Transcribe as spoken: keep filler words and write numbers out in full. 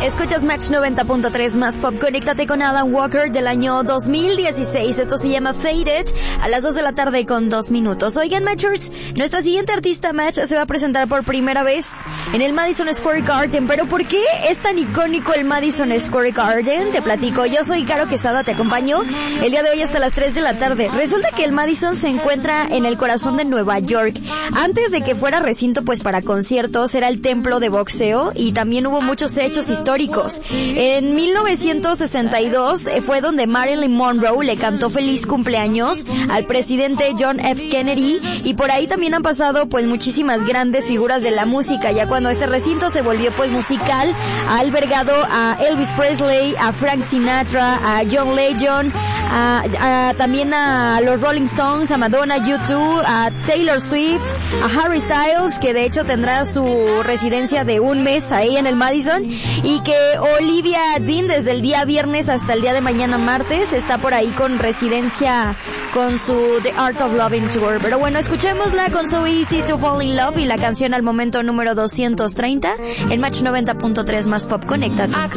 Escuchas Match noventa punto tres más pop. Conéctate con Alan Walker del año dos mil dieciséis. Esto se llama Faded, a las dos de la tarde con dos minutos. Oigan, Matchers, nuestra siguiente artista Match se va a presentar por primera vez en el Madison Square Garden. ¿Pero por qué es tan icónico el Madison Square Garden? Te platico. Yo soy Caro Quesada, te acompaño el día de hoy hasta las tres de la tarde. Resulta que el Madison se encuentra en el corazón de Nueva York. Antes de que fuera recinto pues para conciertos, era el templo de boxeo y también hubo muchos hechos históricos. En mil novecientos sesenta y dos fue donde Marilyn Monroe le cantó feliz cumpleaños al presidente John F. Kennedy, y por ahí también han pasado pues muchísimas grandes figuras de la música. Ya cuando ese recinto se volvió pues musical, ha albergado a Elvis Presley, a Frank Sinatra, a John Legend, a, a, también a los Rolling Stones, a Madonna, U dos, a Taylor Swift, a Harry Styles, que de hecho tendrá su residencia de un mes ahí en el Madison, y que Olivia Dean desde el día viernes hasta el día de mañana martes está por ahí con residencia con su The Art of Loving Tour. Pero bueno, escuchémosla con So Easy to Fall in Love y la canción al momento número doscientos treinta en Match noventa punto tres más pop. Conéctate.